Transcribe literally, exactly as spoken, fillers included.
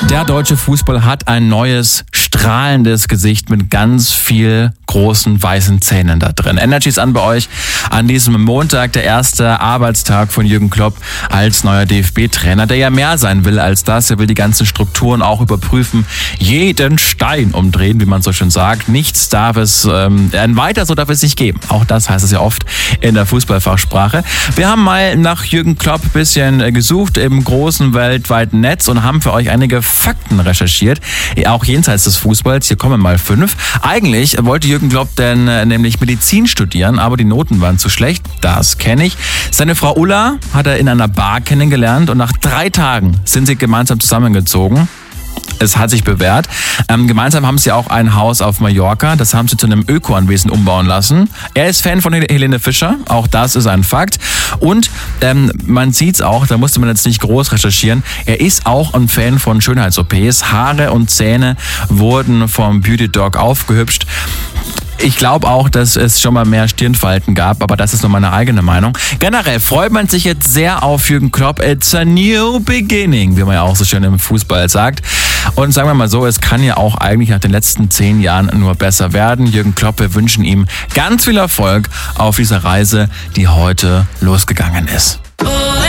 Der deutsche Fußball hat ein neues, strahlendes Gesicht mit ganz viel großen weißen Zähnen da drin. Energy ist an bei euch an diesem Montag, der erste Arbeitstag von Jürgen Klopp als neuer D F B-Trainer, der ja mehr sein will als das. Er will die ganzen Strukturen auch überprüfen, jeden Stein umdrehen, wie man so schön sagt. Nichts darf es, ähm, ein weiter so darf es nicht geben. Auch das heißt es ja oft in der Fußballfachsprache. Wir haben mal nach Jürgen Klopp ein bisschen gesucht im großen weltweiten Netz und haben für euch einige Fakten recherchiert, auch jenseits des Fußballs. Hier kommen mal fünf. Eigentlich wollte Jürgen Klopp denn äh, nämlich Medizin studieren, aber die Noten waren zu schlecht. Das kenne ich. Seine Frau Ulla hat er in einer Bar kennengelernt und nach drei Tagen sind sie gemeinsam zusammengezogen. Es hat sich bewährt. Ähm, gemeinsam haben sie auch ein Haus auf Mallorca. Das haben sie zu einem Öko-Anwesen umbauen lassen. Er ist Fan von Helene Fischer. Auch das ist ein Fakt. Und ähm, man sieht's auch, da musste man jetzt nicht groß recherchieren. Er ist auch ein Fan von Schönheits-O Ps. Haare und Zähne wurden vom Beauty Dog aufgehübscht. Ich glaube auch, dass es schon mal mehr Stirnfalten gab, aber das ist nur meine eigene Meinung. Generell freut man sich jetzt sehr auf Jürgen Klopp. It's a new beginning, wie man ja auch so schön im Fußball sagt. Und sagen wir mal so, es kann ja auch eigentlich nach den letzten zehn Jahren nur besser werden. Jürgen Klopp, wir wünschen ihm ganz viel Erfolg auf dieser Reise, die heute losgegangen ist.